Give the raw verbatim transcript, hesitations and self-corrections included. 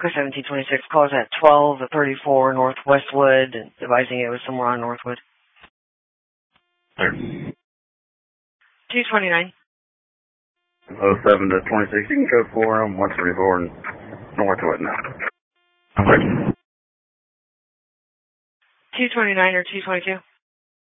Chris seventeen twenty-six calls at twelve thirty-four North Westwood, advising it was somewhere on Northwood. There. two twenty-nine. oh seven to twenty-six, you can go for them, one thirty-four and Northwood now. I'm ready. two twenty-nine or two twenty-two?